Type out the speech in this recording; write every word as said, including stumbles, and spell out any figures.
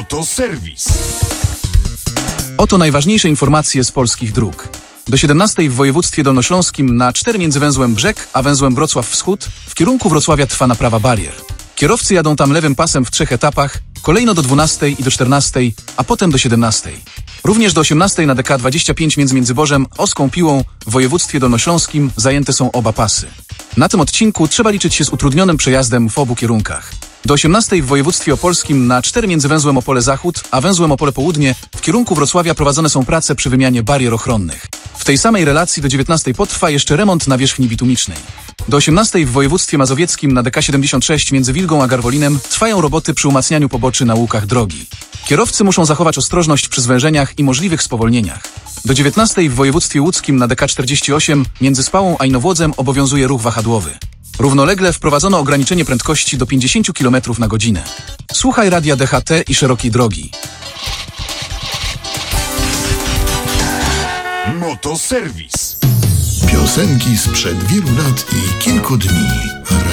Motoserwis. Oto najważniejsze informacje z polskich dróg. Do siedemnastej w województwie dolnośląskim na cztery między węzłem Brzeg a węzłem Wrocław Wschód w kierunku Wrocławia trwa naprawa barier. Kierowcy jadą tam lewym pasem w trzech etapach, kolejno do dwunastej i do czternastej, a potem do siedemnastej. Również do osiemnastej na D K dwadzieścia pięć między Międzyborzem Oską Piłą w województwie dolnośląskim zajęte są oba pasy. Na tym odcinku trzeba liczyć się z utrudnionym przejazdem w obu kierunkach. Do osiemnastej w województwie opolskim na cztery między węzłem Opole Zachód a węzłem Opole Południe w kierunku Wrocławia prowadzone są prace przy wymianie barier ochronnych. W tej samej relacji do dziewiętnastej potrwa jeszcze remont nawierzchni bitumicznej. Do osiemnastej w województwie mazowieckim na D K siedemdziesiąt sześć między Wilgą a Garwolinem trwają roboty przy umacnianiu poboczy na łukach drogi. Kierowcy muszą zachować ostrożność przy zwężeniach i możliwych spowolnieniach. Do dziewiętnastej w województwie łódzkim na D K czterdzieści osiem między Spałą a Inowłodzem obowiązuje ruch wahadłowy. Równolegle wprowadzono ograniczenie prędkości do pięćdziesiąt kilometrów na godzinę. Słuchaj radia D H T i szerokiej drogi. Motoserwis. Piosenki sprzed wielu lat i kilku dni.